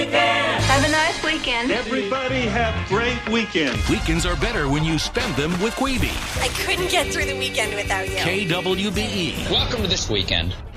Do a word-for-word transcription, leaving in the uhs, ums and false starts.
weekend. Have a nice weekend. Everybody have great weekends. Weekends are better when you spend them with Queeby. I couldn't get through the weekend without you. K W B E. Welcome to This Weekend.